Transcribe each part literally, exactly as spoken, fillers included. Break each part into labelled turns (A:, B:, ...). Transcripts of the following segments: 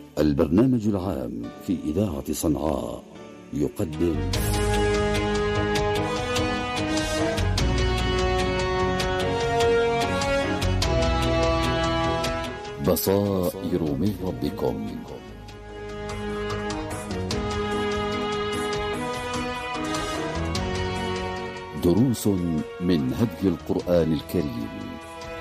A: البرنامج العام في إذاعة صنعاء يقدم بصائر من ربكم. دروس من هدي القرآن الكريم.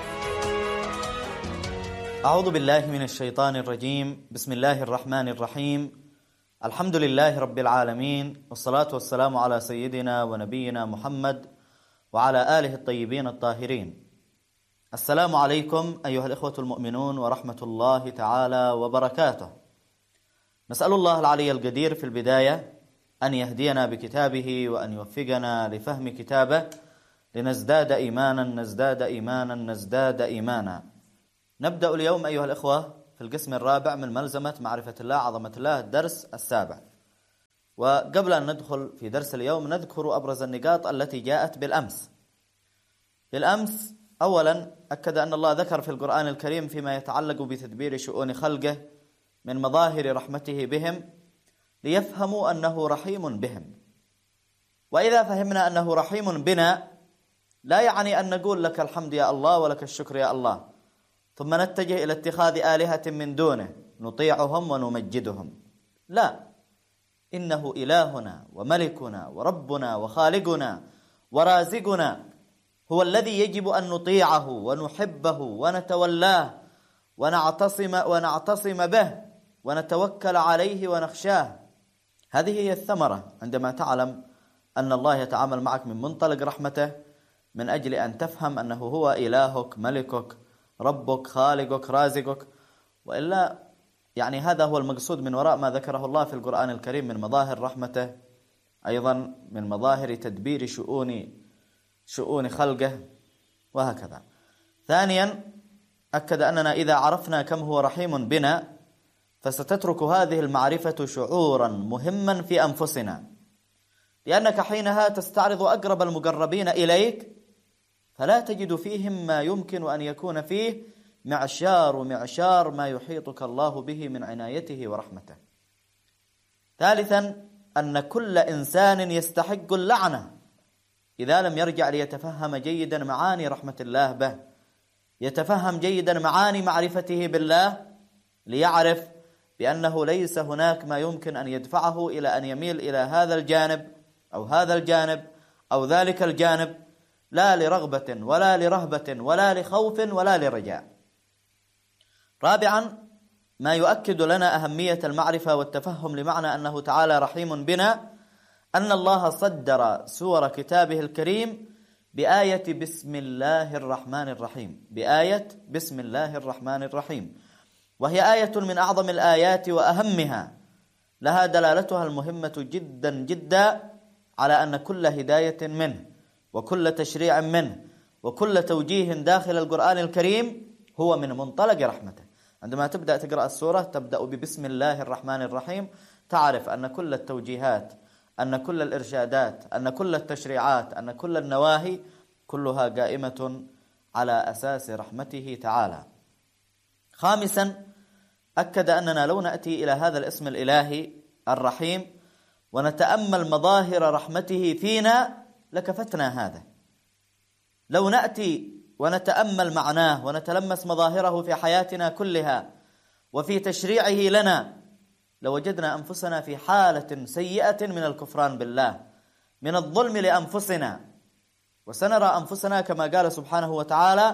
B: أعوذ بالله من الشيطان الرجيم. بسم الله الرحمن الرحيم. الحمد لله رب العالمين، والصلاة والسلام على سيدنا ونبينا محمد وعلى آله الطيبين الطاهرين. السلام عليكم أيها الإخوة المؤمنون ورحمة الله تعالى وبركاته. نسأل الله العلي القدير في البداية أن يهدينا بكتابه وأن يوفقنا لفهم كتابه لنزداد إيمانا نزداد إيمانا نزداد إيمانا. نبدأ اليوم أيها الإخوة في القسم الرابع من ملزمة معرفة الله عظمة الله، الدرس السابع. وقبل أن ندخل في درس اليوم نذكر أبرز النقاط التي جاءت بالأمس. بالأمس أولا أكد أن الله ذكر في القرآن الكريم فيما يتعلق بتدبير شؤون خلقه من مظاهر رحمته بهم ليفهموا أنه رحيم بهم. وإذا فهمنا أنه رحيم بنا لا يعني أن نقول لك الحمد يا الله ولك الشكر يا الله ثم نتجه إلى اتخاذ آلهة من دونه نطيعهم ونمجدهم. لا، إنه إلهنا وملكنا وربنا وخالقنا ورازقنا، هو الذي يجب أن نطيعه ونحبه ونتولاه ونعتصم ونعتصم به ونتوكل عليه ونخشاه. هذه هي الثمرة عندما تعلم أن الله يتعامل معك من منطلق رحمته، من أجل أن تفهم أنه هو إلهك ملكك ربك خالقك رازقك. وإلا يعني هذا هو المقصود من وراء ما ذكره الله في القرآن الكريم من مظاهر رحمته، أيضا من مظاهر تدبير شؤون شؤون خلقه وهكذا. ثانيا أكد أننا إذا عرفنا كم هو رحيم بنا فستترك هذه المعرفة شعورا مهما في أنفسنا، لأنك حينها تستعرض أقرب المقربين إليك فلا تجد فيهم ما يمكن أن يكون فيه معشار معشار ما يحيطك الله به من عنايته ورحمته. ثالثا أن كل إنسان يستحق اللعنة إذا لم يرجع ليتفهم جيدا معاني رحمة الله به، يتفهم جيدا معاني معرفته بالله، ليعرف بأنه ليس هناك ما يمكن أن يدفعه إلى أن يميل إلى هذا الجانب أو هذا الجانب أو ذلك الجانب، لا لرغبة ولا لرهبة ولا لخوف ولا لرجاء. رابعا ما يؤكد لنا أهمية المعرفة والتفهم لمعنى أنه تعالى رحيم بنا أن الله صدر سور كتابه الكريم بآية بسم الله الرحمن الرحيم، بآية بسم الله الرحمن الرحيم، وهي آية من أعظم الآيات وأهمها، لها دلالتها المهمة جدا جدا على أن كل هداية منه وكل تشريع منه وكل توجيه داخل القرآن الكريم هو من منطلق رحمته. عندما تبدأ تقرأ السورة تبدأ ببسم الله الرحمن الرحيم، تعرف أن كل التوجيهات، أن كل الإرشادات، أن كل التشريعات، أن كل النواهي كلها قائمة على أساس رحمته تعالى. خامسا أكد أننا لو نأتي إلى هذا الاسم الإلهي الرحيم ونتأمل مظاهر رحمته فينا لكفتنا هذا. لو نأتي ونتأمل معناه ونتلمس مظاهره في حياتنا كلها وفي تشريعه لنا لوجدنا أنفسنا في حالة سيئة من الكفران بالله، من الظلم لأنفسنا، وسنرى أنفسنا كما قال سبحانه وتعالى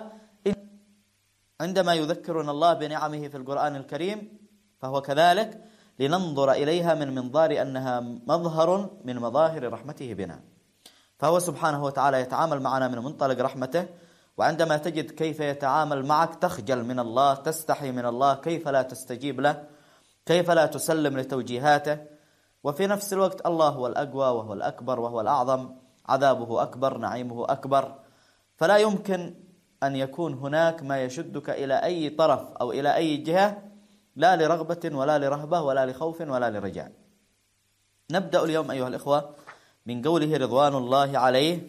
B: عندما يذكرنا الله بنعمه في القرآن الكريم فهو كذلك لننظر إليها من منظار أنها مظهر من مظاهر رحمته بنا. فهو سبحانه وتعالى يتعامل معنا من منطلق رحمته، وعندما تجد كيف يتعامل معك تخجل من الله، تستحي من الله، كيف لا تستجيب له، كيف لا تسلم لتوجيهاته. وفي نفس الوقت الله هو الأقوى وهو الأكبر وهو الأعظم، عذابه أكبر نعيمه أكبر، فلا يمكن أن يكون هناك ما يشدك إلى أي طرف أو إلى أي جهة، لا لرغبة ولا لرهبة ولا لخوف ولا لرجاء. نبدأ اليوم أيها الإخوة من قوله رضوان الله عليه،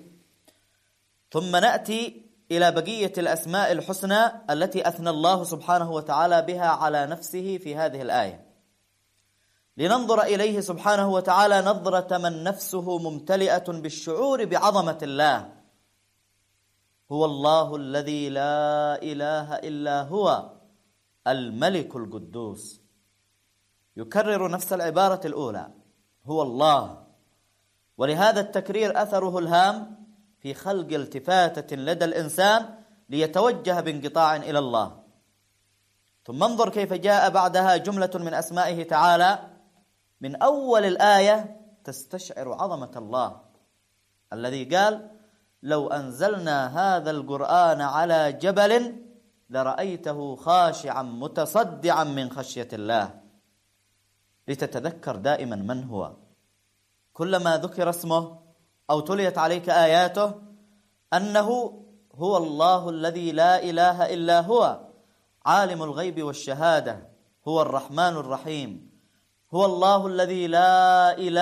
B: ثم نأتي إلى بقية الأسماء الحسنى التي أثنى الله سبحانه وتعالى بها على نفسه في هذه الآية. لننظر إليه سبحانه وتعالى نظرة من نفسه ممتلئة بالشعور بعظمة الله. هو الله الذي لا إله إلا هو الملك القدوس. يكرر نفس العبارة الأولى، هو الله، ولهذا التكرير أثره الهام في خلق التفاتة لدى الإنسان ليتوجه بانقطاع إلى الله. ثم انظر كيف جاء بعدها جملة من أسمائه تعالى من أول الآية تستشعر عظمة الله، الذي قال لو أنزلنا هذا القرآن على جبل لرأيته خاشعا متصدعا من خشية الله، لتتذكر دائما من هو. كلما ذكر اسمه أو تليت عليك آياته أنه هو الله الذي لا إله إلا هو، عالم الغيب والشهادة، هو الرحمن الرحيم، هو الله الذي لا إله